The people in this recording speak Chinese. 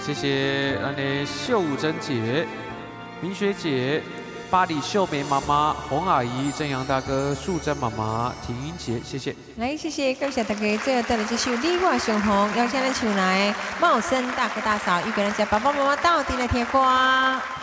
谢谢秀武珍姐、明学姐、巴黎秀梅妈妈、洪阿姨、正阳大哥、素贞妈妈、婷英姐，谢谢。 来，谢谢，感谢大家最后带来这首《你我相逢》，邀请咱唱来茂生大哥大嫂，一个人家爸爸妈妈到底来听歌。